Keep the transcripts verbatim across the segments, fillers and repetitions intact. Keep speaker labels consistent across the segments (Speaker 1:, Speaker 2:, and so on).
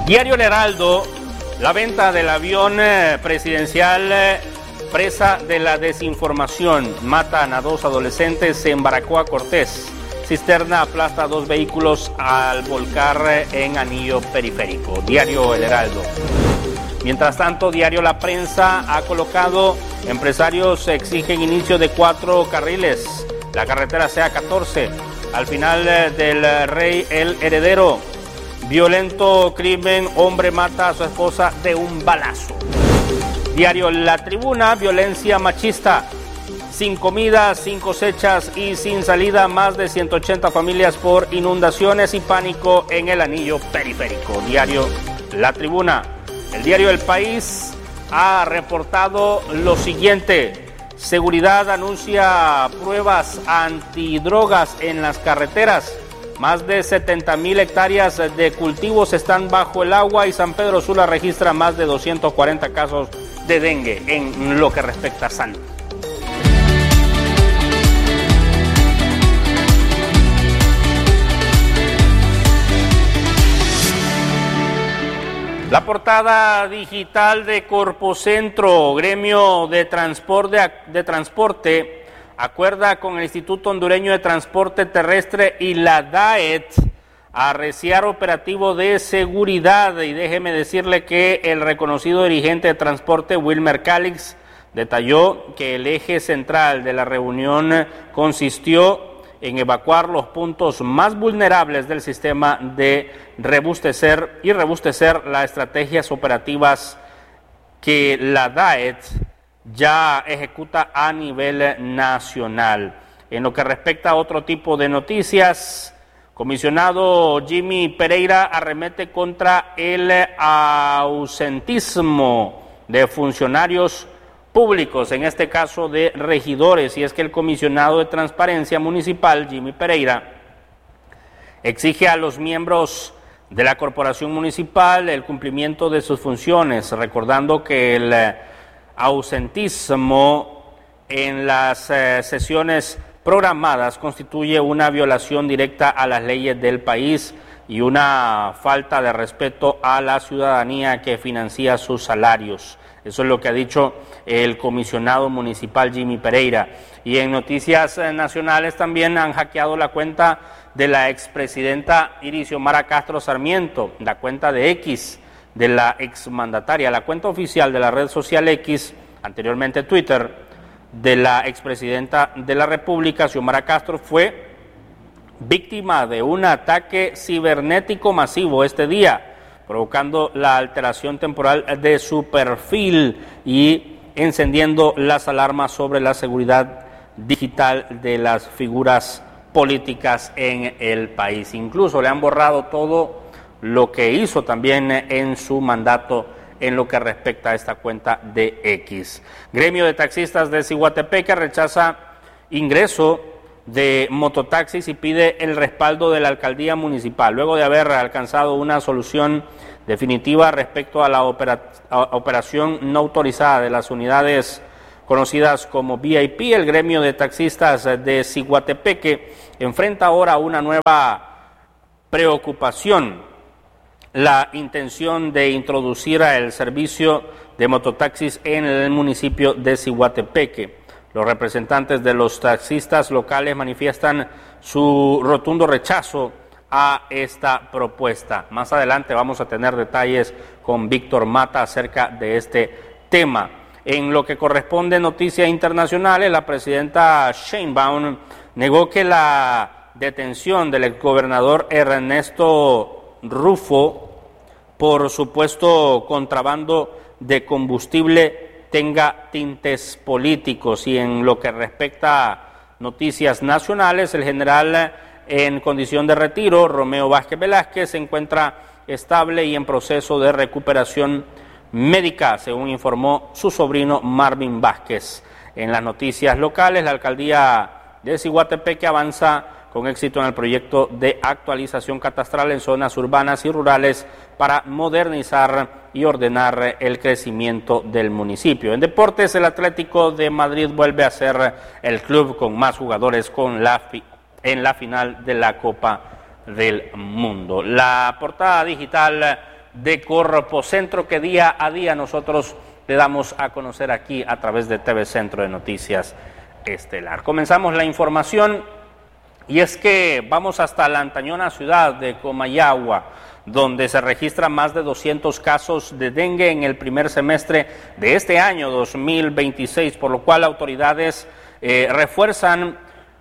Speaker 1: Diario El Heraldo, la venta del avión presidencial presa de la desinformación. Matan a dos adolescentes en Baracoa, Cortés. Cisterna aplasta a dos vehículos al volcar en anillo periférico. Diario El Heraldo. Mientras tanto, Diario La Prensa ha colocado: empresarios exigen inicio de cuatro carriles, la carretera sea catorce. Al final del Rey el Heredero. Violento crimen, hombre mata a su esposa de un balazo. Diario La Tribuna, violencia machista. Sin comida, sin cosechas y sin salida, más de ciento ochenta familias por inundaciones y pánico en el anillo periférico. Diario La Tribuna. El diario El País ha reportado lo siguiente: Seguridad anuncia pruebas antidrogas en las carreteras. Más de setenta mil hectáreas de cultivos están bajo el agua y San Pedro Sula registra más de doscientos cuarenta casos de dengue en lo que respecta a salud. La portada digital de Corpocentro, gremio de transporte, de transporte acuerda con el Instituto Hondureño de Transporte Terrestre y la D A E T a arreciar operativo de seguridad. Y déjeme decirle que el reconocido dirigente de transporte, Wilmer Calix, detalló que el eje central de la reunión consistió en evacuar los puntos más vulnerables del sistema de rebustecer y rebustecer las estrategias operativas que la D A E T ya ejecuta a nivel nacional. En lo que respecta a otro tipo de noticias, comisionado Jimmy Pereira arremete contra el ausentismo de funcionarios públicos, en este caso de regidores, y es que el comisionado de Transparencia Municipal, Jimmy Pereira, exige a los miembros de la corporación municipal el cumplimiento de sus funciones, recordando que el ausentismo en las eh, sesiones programadas constituye una violación directa a las leyes del país y una falta de respeto a la ciudadanía que financia sus salarios. Eso es lo que ha dicho el comisionado municipal Jimmy Pereira. Y en noticias nacionales también han hackeado la cuenta de la expresidenta Irixiomara Castro Sarmiento, la cuenta de X de la exmandataria, la cuenta oficial de la red social X, anteriormente Twitter, de la expresidenta de la República, Xiomara Castro, fue víctima de un ataque cibernético masivo este día, provocando la alteración temporal de su perfil y encendiendo las alarmas sobre la seguridad digital de las figuras políticas en el país. Incluso le han borrado todo lo que hizo también en su mandato en lo que respecta a esta cuenta de X. Gremio de taxistas de Ciguatepeque rechaza ingreso de mototaxis y pide el respaldo de la alcaldía municipal. Luego de haber alcanzado una solución definitiva respecto a la opera, a operación no autorizada de las unidades conocidas como V I P, el gremio de taxistas de Ciguatepeque enfrenta ahora una nueva preocupación: la intención de introducir el servicio de mototaxis en el municipio de Ciguatepeque. Los representantes de los taxistas locales manifiestan su rotundo rechazo a esta propuesta. Más adelante vamos a tener detalles con Víctor Mata acerca de este tema. En lo que corresponde a noticias internacionales, la presidenta Sheinbaum negó que la detención del exgobernador Ernesto Rufo por supuesto contrabando de combustible tenga tintes políticos. Y en lo que respecta a noticias nacionales, el general en condición de retiro, Romeo Vázquez Velázquez, se encuentra estable y en proceso de recuperación médica, según informó su sobrino Marvin Vázquez. En las noticias locales, la alcaldía de Ciguatepeque avanza con éxito en el proyecto de actualización catastral en zonas urbanas y rurales para modernizar y ordenar el crecimiento del municipio. En deportes, el Atlético de Madrid vuelve a ser el club con más jugadores con la fi- en la final de la Copa del Mundo. La portada digital de Corpo Centro que día a día nosotros le damos a conocer aquí a través de T V Centro de Noticias Estelar. Comenzamos la información y es que vamos hasta la antañona ciudad de Comayagua, donde se registran más de doscientos casos de dengue en el primer semestre de este año dos mil veintiséis, por lo cual autoridades eh, refuerzan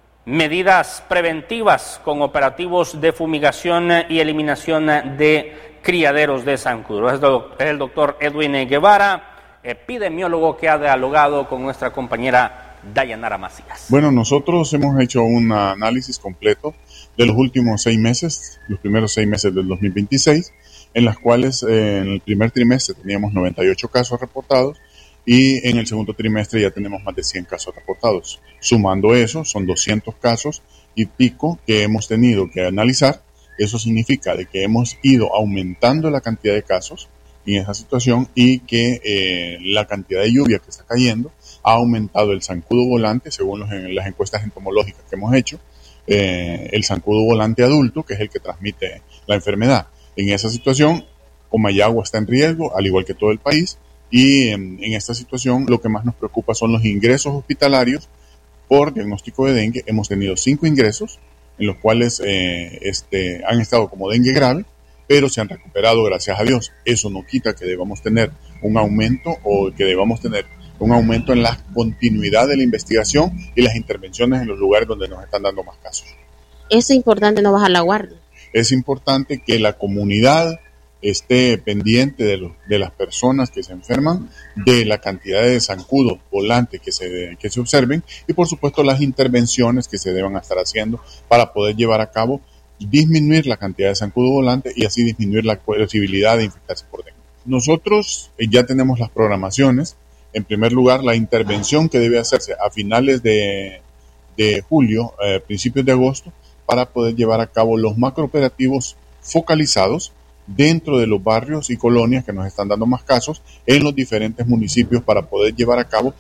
Speaker 1: medidas preventivas con operativos de fumigación y eliminación de criaderos de zancudo. Es el doctor Edwin Guevara, epidemiólogo, que ha dialogado con nuestra compañera Dayanara Macías.
Speaker 2: Bueno, nosotros hemos hecho un análisis completo de los últimos seis meses, los primeros seis meses del dos mil veintiséis, en las cuales eh, en el primer trimestre teníamos noventa y ocho casos reportados y en el segundo trimestre ya tenemos más de cien casos reportados. Sumando eso, son doscientos casos y pico que hemos tenido que analizar. Eso significa de que hemos ido aumentando la cantidad de casos en esa situación y que eh, la cantidad de lluvia que está cayendo ha aumentado el zancudo volante, según los, en las encuestas entomológicas que hemos hecho, eh, el zancudo volante adulto, que es el que transmite la enfermedad. En esa situación, Comayagua está en riesgo, al igual que todo el país, y en, en esta situación lo que más nos preocupa son los ingresos hospitalarios por diagnóstico de dengue. Hemos tenido cinco ingresos, en los cuales eh, este, han estado como dengue grave, pero se han recuperado, gracias a Dios. Eso no quita que debamos tener un aumento o que debamos tener un aumento en la continuidad de la investigación y las intervenciones en los lugares donde nos están dando más casos.
Speaker 3: Es importante no bajar la guardia.
Speaker 2: Es importante que la comunidad esté pendiente de, los, de las personas que se enferman, de la cantidad de zancudos volantes que se, que se observen y por supuesto las intervenciones que se deban estar haciendo para poder llevar a cabo, disminuir la cantidad de zancudo volante y así disminuir la posibilidad de infectarse por dengue. Nosotros ya tenemos las programaciones. En primer lugar, la intervención que debe hacerse a finales de, de julio, eh, principios de agosto, para poder llevar a cabo los macrooperativos focalizados dentro de los barrios y colonias que nos están dando más casos en los diferentes municipios para poder llevar a cabo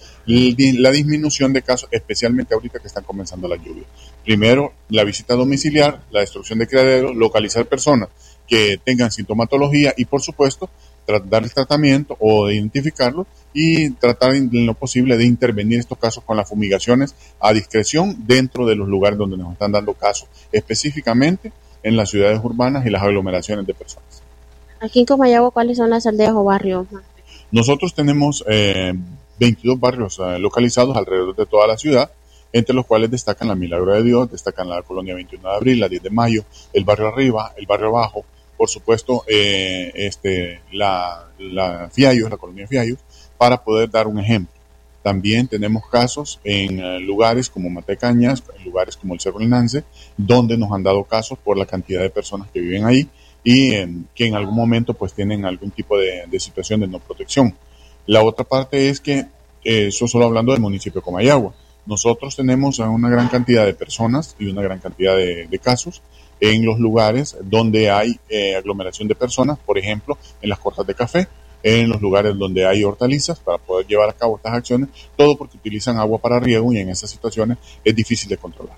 Speaker 2: la disminución de casos, especialmente ahorita que están comenzando las lluvias. Primero, la visita domiciliar, la destrucción de criaderos, localizar personas que tengan sintomatología y, por supuesto, darles tratamiento o de identificarlos y tratar en lo posible de intervenir estos casos con las fumigaciones a discreción dentro de los lugares donde nos están dando casos, específicamente en las ciudades urbanas y las aglomeraciones de personas.
Speaker 3: Aquí en Comayagua, ¿cuáles son las aldeas o barrios?
Speaker 2: Nosotros tenemos eh, veintidós barrios eh, localizados alrededor de toda la ciudad, entre los cuales destacan la Milagro de Dios, destacan la colonia veintiuno de abril, la diez de mayo, el barrio arriba, el barrio abajo, por supuesto eh, este, la, la Fiallos, la colonia Fiallos, para poder dar un ejemplo. También tenemos casos en uh, lugares como Matecañas, en lugares como el Cerro del Nance, donde nos han dado casos por la cantidad de personas que viven ahí y eh, que en algún momento pues tienen algún tipo de, de situación de no protección. La otra parte es que, eh, eso solo hablando del municipio de Comayagua, nosotros tenemos a una gran cantidad de personas y una gran cantidad de, de casos en los lugares donde hay eh, aglomeración de personas, por ejemplo, en las cortas de café, en los lugares donde hay hortalizas para poder llevar a cabo estas acciones, todo porque utilizan agua para riego y en esas situaciones es difícil de controlar.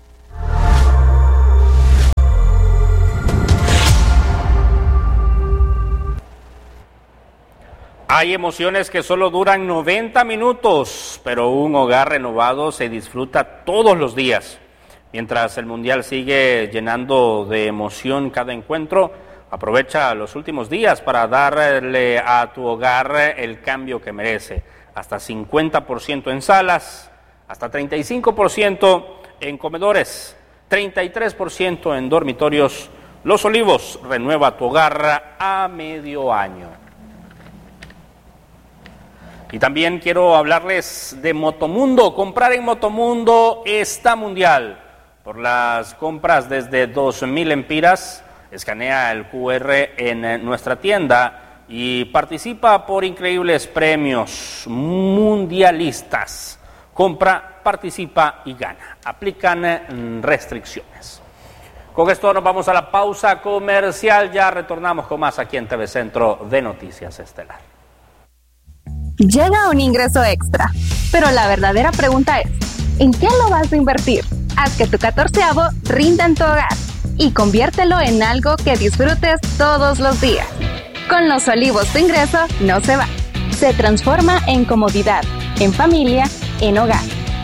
Speaker 1: Hay emociones que solo duran noventa minutos, pero un hogar renovado se disfruta todos los días. Mientras el Mundial sigue llenando de emoción cada encuentro, aprovecha los últimos días para darle a tu hogar el cambio que merece. Hasta cincuenta por ciento en salas, hasta treinta y cinco por ciento en comedores, treinta y tres por ciento en dormitorios. Los Olivos renueva tu hogar a medio año. Y también quiero hablarles de Motomundo. Comprar en Motomundo está mundial. Por las compras desde dos mil empiras, escanea el cu erre en nuestra tienda y participa por increíbles premios mundialistas. Compra, participa y gana. Aplican restricciones. Con esto nos vamos a la pausa comercial. Ya retornamos con más aquí en T V Centro de Noticias Estelar.
Speaker 4: Llega un ingreso extra, pero la verdadera pregunta es, ¿en qué lo vas a invertir? Haz que tu catorceavo rinda en tu hogar y conviértelo en algo que disfrutes todos los días. Con Los Olivos tu ingreso no se va. Se transforma en comodidad, en familia, en hogar.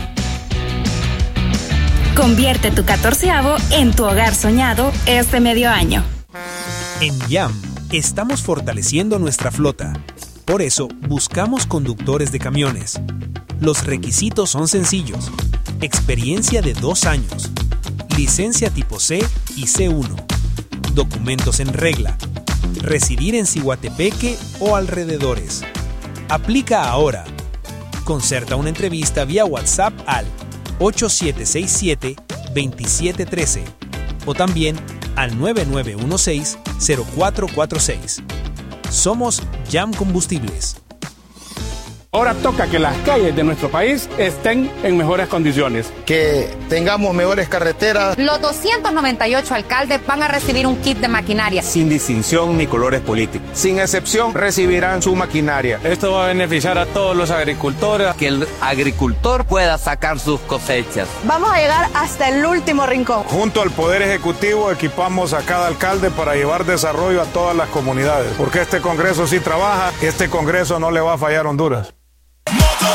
Speaker 4: Convierte tu catorceavo en tu hogar soñado este medio año.
Speaker 5: En YAM estamos fortaleciendo nuestra flota. Por eso buscamos conductores de camiones. Los requisitos son sencillos. Experiencia de dos años. Licencia tipo C y C uno. Documentos en regla. Residir en Ciguatepeque o alrededores. Aplica ahora. Concerta una entrevista vía WhatsApp al ocho siete seis siete, dos siete uno tres o también al nueve nueve uno seis, cero cuatro cuatro seis. Somos YAM Combustibles.
Speaker 6: Ahora toca que las calles de nuestro país estén en mejores condiciones.
Speaker 7: Que tengamos mejores carreteras.
Speaker 8: Los doscientos noventa y ocho alcaldes van a recibir un kit de maquinaria.
Speaker 9: Sin distinción ni colores políticos.
Speaker 7: Sin excepción, recibirán su maquinaria.
Speaker 6: Esto va a beneficiar a todos los agricultores.
Speaker 10: Que el agricultor pueda sacar sus cosechas.
Speaker 11: Vamos a llegar hasta el último rincón.
Speaker 12: Junto al Poder Ejecutivo equipamos a cada alcalde para llevar desarrollo a todas las comunidades. Porque este Congreso sí trabaja y este Congreso no le va a fallar a Honduras.